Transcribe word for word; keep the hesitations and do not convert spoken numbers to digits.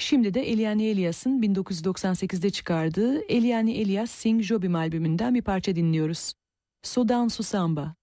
Şimdi de Eliane Elias'ın bin dokuz yüz doksan sekizde çıkardığı Eliane Elias Sing Jobim albümünden bir parça dinliyoruz. So Down Susamba.